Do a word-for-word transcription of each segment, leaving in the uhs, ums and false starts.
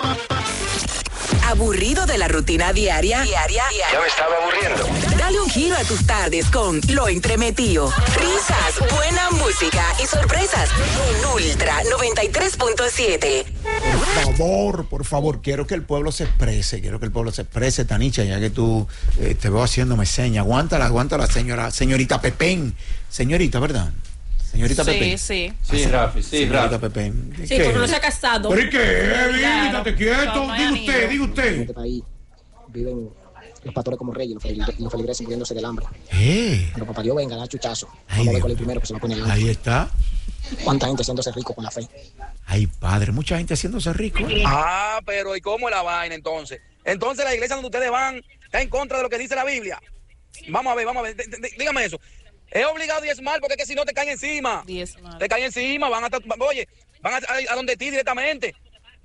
¿Aburrido de la rutina diaria? Diaria. Ya me estaba aburriendo. Dale un giro a tus tardes con Lo Entremetido. Risas, buena música y sorpresas en Ultra noventa y tres punto siete. Por favor, por favor, quiero que el pueblo se exprese, quiero que el pueblo se exprese, Tanicha, ya que tú eh, te veo haciéndome seña. Aguántala, aguántala, señora, señorita Pepén. Señorita, ¿verdad? Señorita sí, Pepén. Sí, sí. Sí, Rafi, sí, señorita Rafi. Pepén. Sí, porque no se ha casado. ¿Por qué? Claro. Quítate quieto. No, no Diga hay usted, anillo. diga usted. En este país viven los pastores como reyes, los feligreses, los feligreses muriéndose del hambre. Eh. Pero papá Dios venga, da chuchazo. Ay, Vamos a ver Dios. cuál es el primero que se va a poner el Ahí está. ¿Cuánta gente haciéndose rico con la fe? Ay, padre, mucha gente haciéndose rico. ¿eh? Ah, pero ¿y cómo es la vaina entonces? Entonces la iglesia donde ustedes van está en contra de lo que dice la Biblia. Vamos a ver, vamos a ver, d- d- dígame eso. Es obligado a diezmar porque es que si no te caen encima. Diezmar. Te caen encima, van a, oye, van a, a, a donde ti directamente.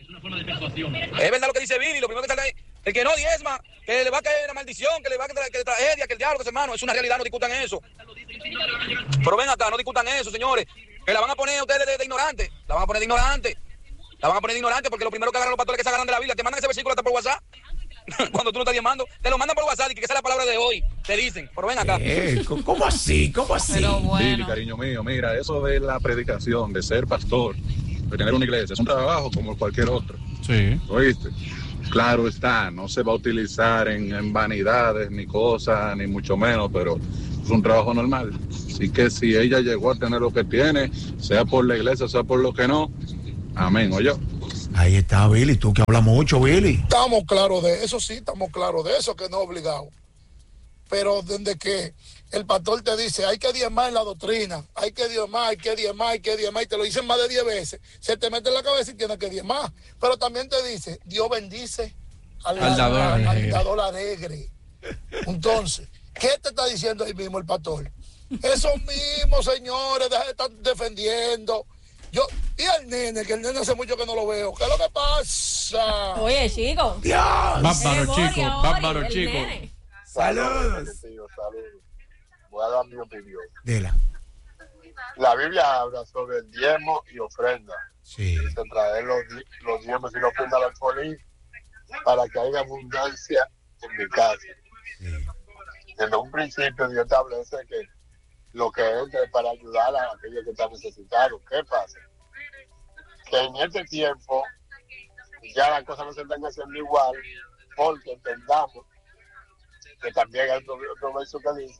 Es verdad lo que dice Billy, lo primero que sale ahí, el que no diezma, que le va a caer una maldición, que le va a caer que tragedia, que el diablo, que hermano, es una realidad, no discutan eso. Pero ven acá, no discutan eso, señores, que la van a poner ustedes de, de ignorantes, la van a poner de ignorantes, la van a poner de ignorantes porque lo primero que agarran los pastores que se agarran de la Biblia, te mandan ese versículo hasta por WhatsApp. Cuando tú no estás diezmando, te lo mandan por WhatsApp y que esa es la palabra de hoy, te dicen, pero ven acá. Eh, ¿Cómo así? ¿Cómo así? Pero Billy, bueno. cariño mío, mira, eso de la predicación, de ser pastor, de tener una iglesia, es un trabajo como cualquier otro. Sí. ¿Oíste? Claro está, no se va a utilizar en, en vanidades ni cosas, ni mucho menos, pero es un trabajo normal. Así que si ella llegó a tener lo que tiene, sea por la iglesia, sea por lo que no, amén, oye. Ahí está, Billy, tú que hablas mucho, Billy. Estamos claros de eso, sí, estamos claros de eso, que no es obligado. Pero desde que el pastor te dice, hay que diezmar en la doctrina, hay que diezmar, hay que diezmar, hay que diezmar, y te lo dicen más de diez veces, se te mete en la cabeza y tienes que diezmar. Pero también te dice, Dios bendice al, Al dador al- al alegre. dador alegre. Entonces, ¿qué te está diciendo ahí mismo el pastor? Eso mismo, señores, deja de estar defendiendo. Yo, y al nene, que el nene hace mucho que no lo veo. ¿Qué es lo que pasa? Oye, chico. Dios. Bárbaro, Eh, Ori, chico, Ori, bárbaro, el chico. nene. Saludos. Saludos. Voy a dar mi opinión. Dela. La Biblia habla sobre el diezmo y ofrenda. Sí. Dice traer los, di- los diezmos y la ofrenda al alfolí para que haya abundancia en mi casa. Sí. Desde un principio Dios establece que lo que entre es para ayudar a aquellos que están necesitados. ¿Qué pasa? Que en este tiempo ya las cosas no se están haciendo igual porque entendamos que también hay otro, otro verso que dice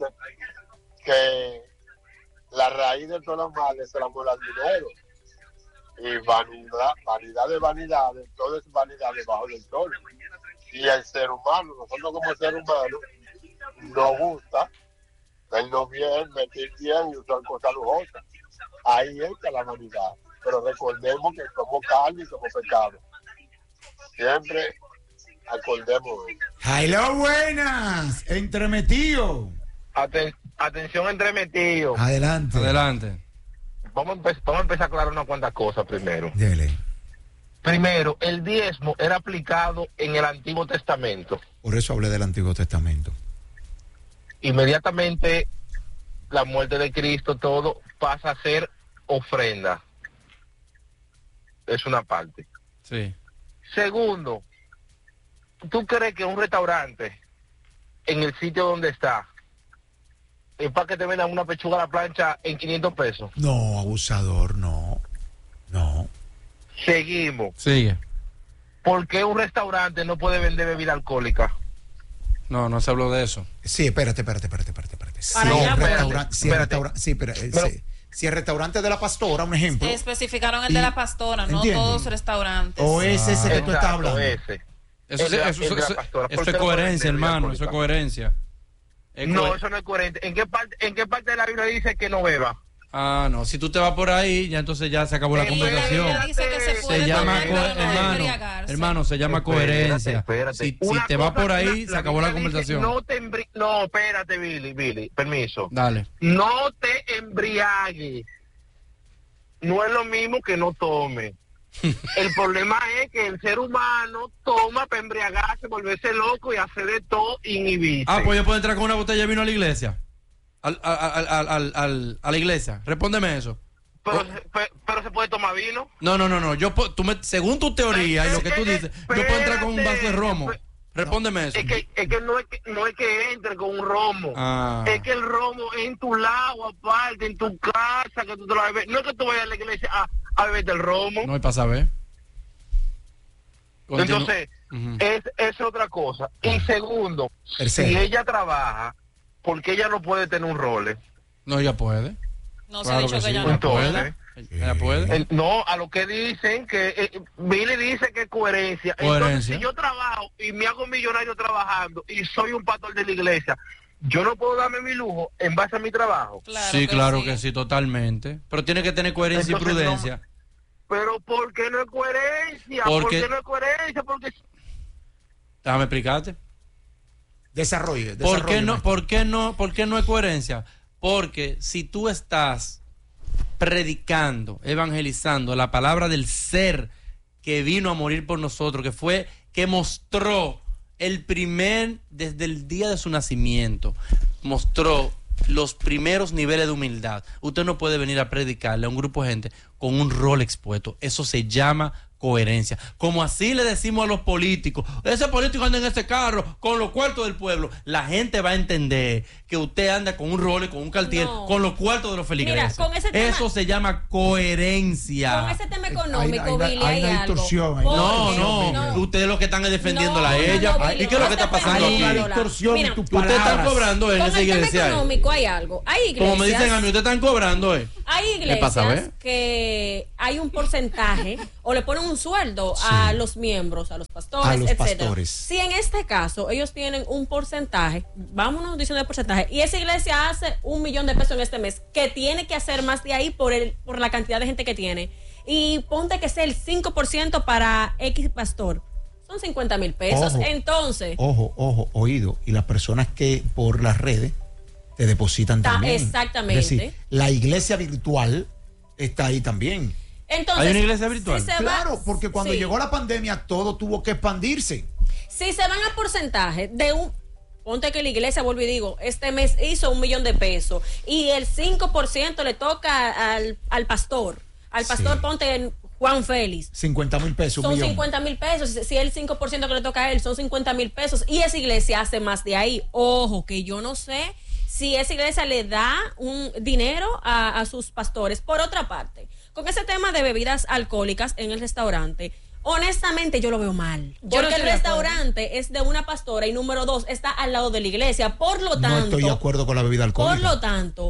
que la raíz de todos los males es el amor al dinero. Y vanidad, vanidad de vanidades, todo es vanidad debajo del sol. Y el ser humano, nosotros como ser humano, nos gusta vernos bien, vestir bien y usar cosas lujosas. Ahí está la vanidad. Pero recordemos que somos carne y somos pecado. Siempre acordemos de eso. Hello, buenas. Entremetido. Aten- atención entremetido. Adelante. Adelante. Vamos a, empe- vamos a empezar a aclarar unas cuantas cosas primero. Dele. Primero, el diezmo era aplicado en el Antiguo Testamento. Por eso hablé del Antiguo Testamento. Inmediatamente la muerte de Cristo, todo pasa a ser ofrenda. Es una parte. Sí. Segundo, ¿tú crees que un restaurante en el sitio donde está es para que te vendan una pechuga a la plancha en quinientos pesos? No, abusador, no. No. Seguimos. Sigue. ¿Por qué un restaurante no puede vender bebida alcohólica? No, no se habló de eso. Sí, espérate, espérate, espérate, espérate. espérate. Si Para el allá, pues. restaurante, si el Espérate. restaurante, sí, pero, eh, Pero- sí. Si el restaurante de la pastora, un ejemplo. Especificaron el Y- de la pastora, no ¿entienden? todos los restaurantes. O es ese que tú estás Exacto, hablando. ese. Eso, El de la- eso- el de la eso- pastora. eso ¿Por es qué no puede coherencia, vender bebida hermano. Eso es alcohólica? coherencia. Es No, cohe- eso no es coherente. ¿En qué parte, en qué parte de la Biblia dice que no beba? Ah, no. Si tú te vas por ahí, ya entonces ya se acabó la Sí, conversación. Ella dice que se puede Se llama, tomar, co- pero no hermano, embriagarse. hermano, se llama Espérate, coherencia. espérate. Si, si Una te vas cosa, por ahí, la- se acabó la Biblia dice, conversación. No, te embri- no, espérate, Billy, Billy, permiso. Dale. No te embriagues. No es lo mismo que no tome. El problema es que el ser humano toma para embriagarse, volverse loco y hacer de todo inhibirse. Ah, pues yo puedo entrar con una botella de vino a la iglesia. Al, al, al, al, al- al- a la iglesia. Respóndeme eso. Pero, pe- pero se puede tomar vino. No, no, no, no. Yo, po- tú me, según tu teoría y lo que tú dices, yo puedo entrar con un vaso de romo. Respóndeme eso. Es que, es que no es que no es que entre con un romo. Ah. Es que el romo es en tu lado, aparte, en tu casa, que tú te lo bebes. No es que tú vayas a la iglesia a, a beberte el romo. No hay para saber. Continu- Entonces, Ujú. es, es otra cosa. Y segundo, Tercero. si ella trabaja, ¿por qué ella no puede tener un role? No, ella puede. No se ha dicho que sí, ella ella no puede. Entonces, Ella puede. El- no, a lo que dicen que eh, Billy dice que es coherencia. Entonces, Coherencia. si yo trabajo y me hago millonario trabajando y soy un pastor de la iglesia, yo no puedo darme mi lujo en base a mi trabajo. Claro Sí, que claro sí. que sí, totalmente. Pero tiene que tener coherencia Entonces, y prudencia. Pero ¿por qué no es coherencia? Porque- ¿Por qué no es coherencia? Porque Déjame explicarte. Desarrolle. ¿Por qué desarrolle, no, maestro. por qué no, por qué no hay coherencia? Porque si tú estás predicando, evangelizando la palabra del ser que vino a morir por nosotros, que fue, que mostró el primer, desde el día de su nacimiento, mostró los primeros niveles de humildad. Usted no puede venir a predicarle a un grupo de gente con un rol expuesto. Eso se llama coherencia. Como así le decimos a los políticos, ese político anda en ese carro con los cuartos del pueblo. La gente va a entender que usted anda con un rol y con un cartier No. con los cuartos de los feligreses. Mira, con ese tema- Eso se llama coherencia. Con ese tema Hay- económico, hay- Billy, hay hay, una algo. distorsión ahí. No, Porque- no, ustedes lo que están es defendiéndola No, a no, ella. no, ¿Y Billy, qué es lo que no está te pasando puedes aquí? Hay Lola. una distorsión Mira, en tus Ustedes están palabras. cobrando en Con esa el tema iglesia. eh. económico hay algo. Hay iglesias. Como me dicen a mí, ustedes están cobrando, ¿eh? Hay ¿Qué pasa, iglesias ve? que hay un porcentaje o le ponen un sueldo a los miembros, a los pastores, A los etcétera. pastores. Si en este caso ellos tienen un porcentaje, vámonos diciendo el porcentaje, y esa iglesia hace un millón de pesos en este mes, que tiene que hacer más de ahí por el por la cantidad de gente que tiene, y ponte que sea el cinco por ciento para X pastor, son cincuenta mil pesos. Ojo. Entonces, Ojo, ojo, oído. Y las personas que por las redes te depositan Ta- también. exactamente. Es decir, la iglesia virtual está ahí también. entonces ¿Hay una iglesia virtual? si se va- Claro, porque cuando sí. llegó la pandemia todo tuvo que expandirse. Si se van a porcentaje de un... Ponte que la iglesia, vuelvo y digo, este mes hizo un millón de pesos y el cinco por ciento le toca al, al pastor. Al pastor, Sí. ponte Juan Félix. cincuenta mil pesos, un Son millón. cincuenta mil pesos. Si si el cinco por ciento que le toca a él son cincuenta mil pesos y esa iglesia hace más de ahí. Ojo, que yo no sé si esa iglesia le da un dinero a, a sus pastores. Por otra parte, con ese tema de bebidas alcohólicas en el restaurante, honestamente yo lo veo mal. Yo no Porque el estoy de acuerdo. restaurante es de una pastora y número dos está al lado de la iglesia. Por lo tanto, No estoy de acuerdo con la bebida por alcohólica. lo tanto,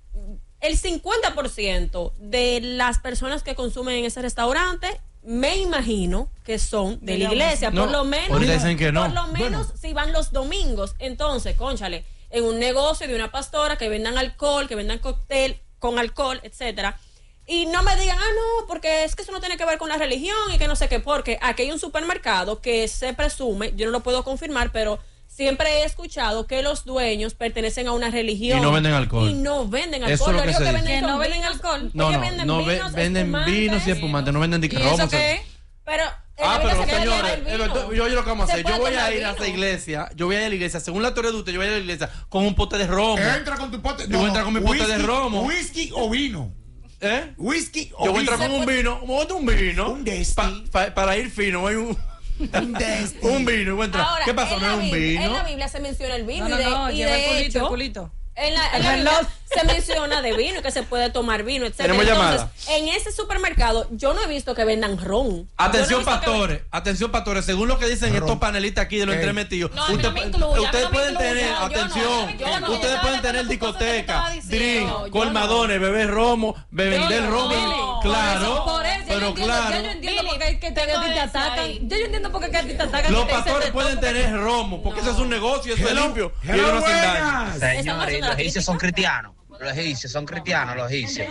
el cincuenta por ciento de las personas que consumen en ese restaurante, me imagino que son de la iglesia. No, por lo menos, ahorita dicen que no. por lo menos si van los domingos. Entonces, cónchale, en un negocio de una pastora que vendan alcohol, que vendan cóctel con alcohol, etcétera. Y no me digan, ah, no, porque es que eso no tiene que ver con la religión y que no sé qué, porque aquí hay un supermercado que se presume, yo no lo puedo confirmar, pero siempre he escuchado que los dueños pertenecen a una religión. Y no venden alcohol. Y no venden Eso alcohol. es lo que único se dice. venden Que no son venden vinos. alcohol. No, Ellos no, venden no ve- vinos, venden espumantes. vinos y espumantes, no venden ¿Y dique romo. eso o sea, qué es? Pero Ah, en la pero iglesia que señores, venden eh, vino. yo, yo, yo lo que vamos a Se hacer, yo puede voy a tomar ir a esa vino. iglesia, yo voy a ir a la iglesia, según la teoría de usted, yo voy a ir a la iglesia con un pote de romo. Entra con tu pote. Yo voy a entrar con mi pote de whisky- romo. Whisky o vino. ¿Eh? Whisky o Yo voy a entrar vino. con un vino, un momento, un vino. Un Desti. pa- pa- para ir fino, hay un, Un Desti. un vino. Voy a entrar. Ahora, ¿Qué pasó? en No la es un Biblia- En vino. la Biblia se menciona el vino No, no, y de, no, y lleva de el culito, hecho, el culito. En la, en El la Biblia reloj. se menciona de vino, que se puede tomar vino, etcétera. Tenemos Entonces, llamada. en ese supermercado yo no he visto que vendan ron. Atención, Yo no he visto que pastores, atención, pastores, según lo que dicen Ron. estos panelistas aquí de los Ey. entremetidos, No, a mí no usted- me incluye, a mí ustedes no me pueden incluye, tener, no, yo no, atención, yo no, ustedes yo pueden no, tener yo no, discoteca, yo no, drink, yo no. colmadones, beber romo, vender No, romo, no, claro, por eso, ya yo pero entiendo, claro, ya yo entiendo Billy, por qué que te, tengo a ti te ese atacan. ahí. Ya yo entiendo por qué que a ti te atacan. los y te dicen pastores de pueden todo, porque- tener romo, porque eso es un negocio, eso es Hello, limpio, y hello, ellos no hacen daño. buenas. Estamos Señores, haciendo los la egipcios son crítica. cristianos. Los egipcios son cristianos, los egipcios.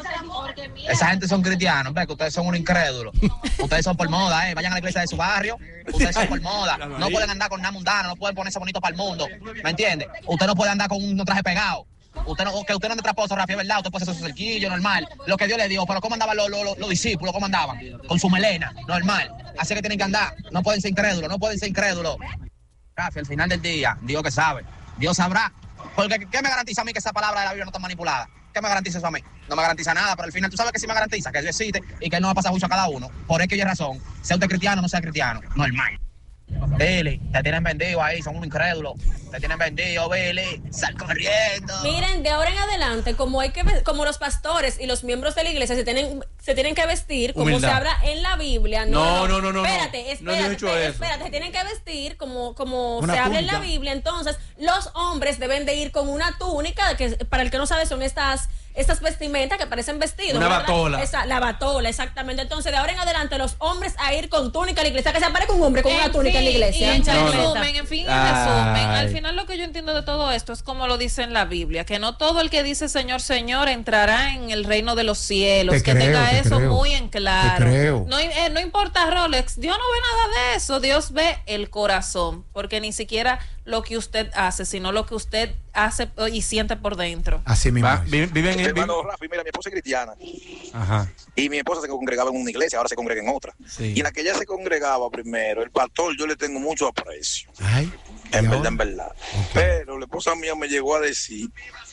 Esa gente son cristianos, ve que ustedes son unos incrédulos. Ustedes son por moda, eh. Vayan a la iglesia de su barrio. Ustedes son por moda. No pueden andar con nada mundano, no pueden ponerse bonitos para el mundo. ¿Me entiende? Usted no puede andar con un traje pegado. Usted no, que usted no ande traposo, Rafael, ¿verdad? Usted puede hacer su cerquillo, normal. Lo que Dios le dio. Pero ¿cómo andaban los, los, los, los discípulos? ¿Cómo andaban? Con su melena, normal. Así que tienen que andar. No pueden ser incrédulos, no pueden ser incrédulos. Rafael, al final del día, Dios que sabe. Dios sabrá. Porque ¿qué me garantiza a mí que esa palabra de la Biblia no está manipulada? ¿Qué me garantiza eso a mí? No me garantiza nada, pero al final tú sabes que sí me garantiza, que Dios existe y que él no va a pasar mucho a cada uno. Por eso que hay razón. Sea usted cristiano o no sea cristiano, normal. Billy, te tienen vendido ahí, son un incrédulo. Te tienen vendido, Billy. Sal corriendo. Miren, de ahora en adelante, como hay que ve- como los pastores y los miembros de la iglesia se tienen se tienen que vestir como Humildad. se habla en la Biblia. No, no, no, no, no. Espérate, No espérate, he dicho espérate, eso. espérate, se tienen que vestir como como Una se habla en túnica. la Biblia. Entonces, los hombres deben de ir con una túnica que para el que no sabe son estas estas vestimentas que parecen vestidos. Una ¿verdad? batola. Esa, la batola, exactamente. Entonces, de ahora en adelante, los hombres a ir con túnica a la iglesia, que se aparezca un hombre con una En túnica en la fin, iglesia. Y en No, no. resumen, en fin, en Ay. resumen, al final lo que yo entiendo de todo esto es como lo dice en la Biblia, que no todo el que dice Señor, Señor entrará en el reino de los cielos, Te que creo, tenga te eso creo. muy en claro. Te creo. No, eh, no importa Rolex, Dios no ve nada de eso, Dios ve el corazón, porque ni siquiera lo que usted hace, sino lo que usted hace y siente por dentro. Así mismo. Va, es. vi- viven en... Hermano Rafi, mira, mi esposa es cristiana Ajá. y mi esposa se congregaba en una iglesia, ahora se congrega en otra. Sí. Y en la que ella se congregaba primero, el pastor, yo le tengo mucho aprecio. Ay, En ¿y verdad, ahora? en verdad. Ok. Pero la esposa mía me llegó a decir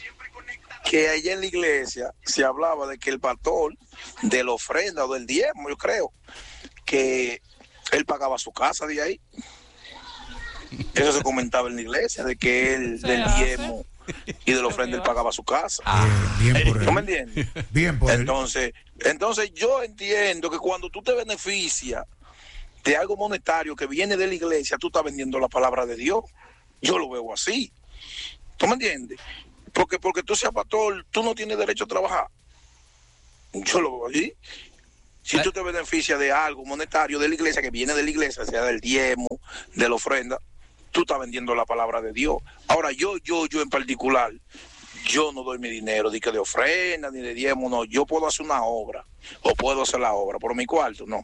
que allá en la iglesia se hablaba de que el pastor de la ofrenda o del diezmo, yo creo, que él pagaba su casa de ahí. Eso se comentaba en la iglesia, de que él Se del hace. diezmo y de la ofrenda él pagaba su casa. Bien, bien por ¿No me él. entiendes? Bien por él. Entonces, entonces yo entiendo que cuando tú te beneficias de algo monetario que viene de la iglesia, tú estás vendiendo la palabra de Dios. Yo lo veo así. ¿Tú me entiendes? Porque porque tú seas pastor, tú no tienes derecho a trabajar. Yo lo veo así. Si tú te beneficias de algo monetario de la iglesia, que viene de la iglesia, sea del diezmo, de la ofrenda, tú estás vendiendo la palabra de Dios. Ahora, yo, yo, yo en particular, yo no doy mi dinero de que de ofrenda ni de diezmo, no. Yo puedo hacer una obra o puedo hacer la obra, por mi cuarto, no.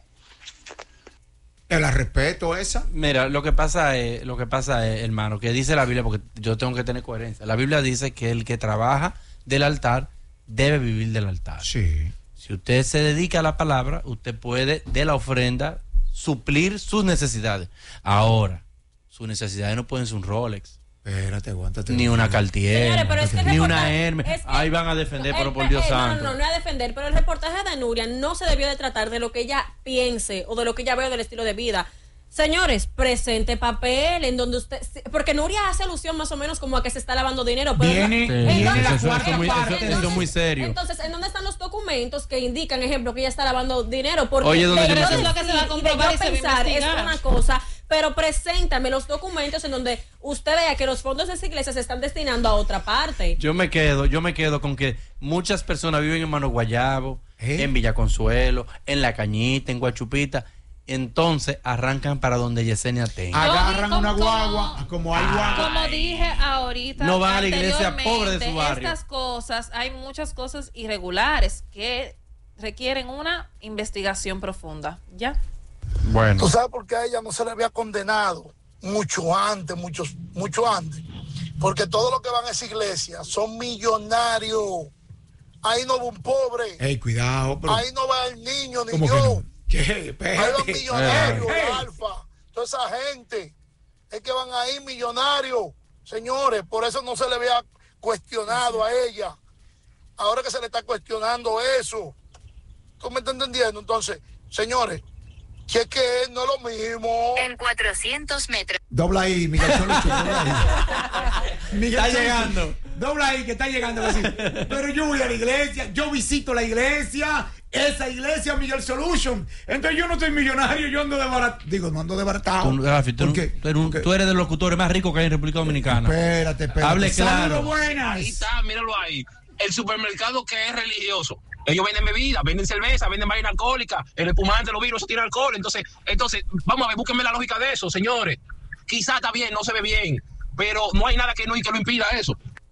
Te la respeto esa. Mira, lo que pasa es, lo que pasa es, hermano, que dice la Biblia, porque yo tengo que tener coherencia. La Biblia dice que el que trabaja del altar debe vivir del altar. Sí. Si usted se dedica a la palabra, usted puede de la ofrenda suplir sus necesidades. Ahora, sus necesidades no pueden ser un Rolex, Espérate, aguántate. ni una Cartier, Señores, pero es que el ni una reportaje- Hermes. es que- Ahí van a defender, pero El- por Dios eh, no, santo. No, no, no, no a defender, pero el reportaje de Nuria no se debió de tratar de lo que ella piense o de lo que ella vea del estilo de vida. Señores, presente papel en donde usted... Porque Nuria hace alusión más o menos como a que se está lavando dinero, pero... Viene- Sí, ¿en dónde- eso- eso cuarta es muy- eso- parte. eso es muy serio. Entonces, ¿en dónde están los documentos que indican, ejemplo, que ella está lavando dinero? Porque Oye, ¿dónde de yo me yo quedo? decir Lo que se va a y de comprobar yo y se va a pensar es investigar. una cosa, pero preséntame los documentos en donde usted vea que los fondos de esa iglesia se están destinando a otra parte. Yo me quedo, yo me quedo con que muchas personas viven en Mano Guayabo, ¿Eh? en Villa Consuelo, en La Cañita, en Guachupita. Entonces arrancan para donde Yesenia tenga. Agarran Yo vi una como- guagua, como hay guagua. Como dije ahorita, No van a la iglesia pobre de su anteriormente, barrio. Estas cosas, hay muchas cosas irregulares que requieren una investigación profunda. ¿Ya? Bueno. ¿Tú sabes por qué a ella no se le había condenado mucho antes, muchos, mucho antes? Porque todos los que van a esa iglesia son millonarios. Ahí no va un pobre, Ey, cuidado, pero. ahí no va el niño ni ¿Cómo que yo. no? ¿Qué? Ahí Espérate. van millonarios, Ey. Alfa, toda esa gente. Es que van ahí millonarios, señores. Por eso no se le había cuestionado a ella. Ahora que se le está cuestionando eso. ¿Tú me estás entendiendo? Entonces, señores, que es que no es lo mismo. En cuatrocientos metros. Dobla ahí, Miguel Solution, dobla ahí. Miguel Está Solution, llegando. Dobla ahí, que está llegando así. Pero yo voy a la iglesia, yo visito la iglesia, esa iglesia Miguel Solution. Entonces yo no soy millonario, yo ando de barat... Digo, no ando de baratado. Tú, Rafi, tú, ¿Por qué? tú eres un- tú eres de los locutores más ricos que hay en República Dominicana. Espérate, espérate. Hable claro. Saludos, buenas. Ahí está, míralo ahí. El supermercado que es religioso. Ellos venden bebidas, venden cerveza, venden vaina alcohólica, el espumante, los vinos, eso tiene alcohol. Entonces, entonces, vamos a ver, búsquenme la lógica de eso, señores. Quizá está bien, no se ve bien, pero no hay nada que no que lo impida eso.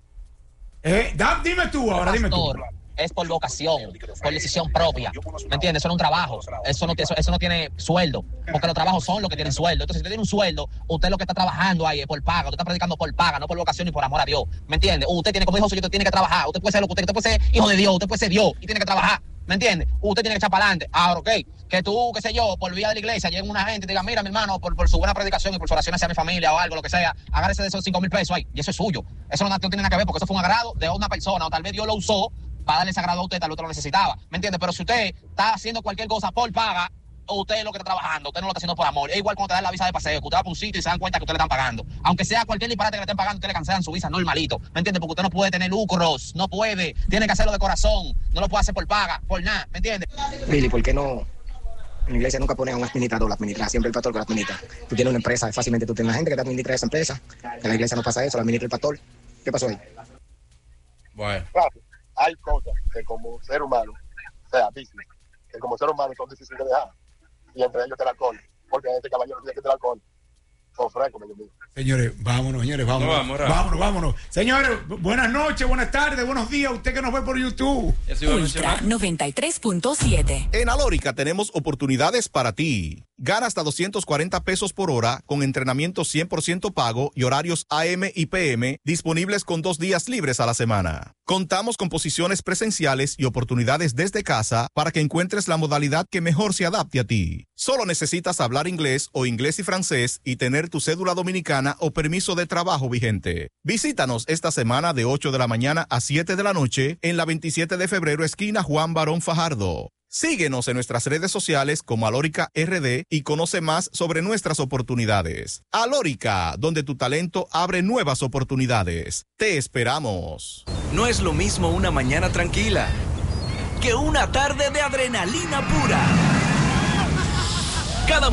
Eh, da- dime tú ahora, dime tú. Pastor, es por vocación, por decisión propia. ¿Me entiendes? Eso no es un trabajo. Eso no, eso, eso no tiene sueldo. Porque los trabajos son los que tienen sueldo. Entonces, si usted tiene un sueldo, usted lo que está trabajando ahí es por paga. Usted está predicando por paga, no por vocación ni por amor a Dios. ¿Me entiende? Usted tiene, como dijo José, usted tiene que trabajar. Usted puede ser lo que usted, usted puede ser hijo de Dios, usted puede ser Dios y tiene que trabajar. ¿Me entiende? Usted tiene que echar para adelante. Ahora, ok, que tú, qué sé yo, por vía de la iglesia, llegue una gente y diga, mira, mi hermano, por, por su buena predicación y por su oración hacia mi familia o algo, lo que sea, agárrese de esos cinco mil pesos ahí. Y eso es suyo. Eso no, no tiene nada que ver porque eso fue un agrado de una persona o tal vez Dios lo usó para darle ese grado a usted, tal vez usted lo necesitaba, ¿me entiende? Pero si usted está haciendo cualquier cosa por paga, o usted es lo que está trabajando, usted no lo está haciendo por amor. Es igual cuando te dan la visa de paseo, que usted va para un sitio y se dan cuenta que usted le están pagando. Aunque sea cualquier disparate que le estén pagando, usted le cancelan su visa normalito, ¿me entiende? Porque usted no puede tener lucros, no puede, tiene que hacerlo de corazón, no lo puede hacer por paga, por nada, ¿me entiende? Billy, ¿por qué no? En la iglesia nunca pone a un administrador, la administra siempre el pastor que la administra. Tú tienes una empresa, fácilmente tú tienes una gente que te administra esa empresa. En la iglesia no pasa eso, la administra el pastor. ¿Qué pasó ahí? Bueno. Claro, hay cosas que como ser humano, o sea, business, que como ser humano son difíciles de dejar. Y entre ellos el alcohol, porque este caballero tiene que tener alcohol. Ofrezco, me digo. Señores, vámonos, señores, vámonos. No, vamos, vámonos, vámonos. Señores, buenas noches, buenas tardes, buenos días. Usted que nos ve por YouTube. Ultra noventa y tres punto siete. En Alórica tenemos oportunidades para ti. Gana hasta doscientos cuarenta pesos por hora con entrenamiento cien por ciento pago y horarios A M y P M disponibles con dos días libres a la semana. Contamos con posiciones presenciales y oportunidades desde casa para que encuentres la modalidad que mejor se adapte a ti. Solo necesitas hablar inglés o inglés y francés y tener tu cédula dominicana o permiso de trabajo vigente. Visítanos esta semana de ocho de la mañana a siete de la noche en la veintisiete de febrero, esquina Juan Barón Fajardo. Síguenos en nuestras redes sociales como Alórica R D y conoce más sobre nuestras oportunidades. Alórica, donde tu talento abre nuevas oportunidades. Te esperamos. No es lo mismo una mañana tranquila que una tarde de adrenalina pura. Cada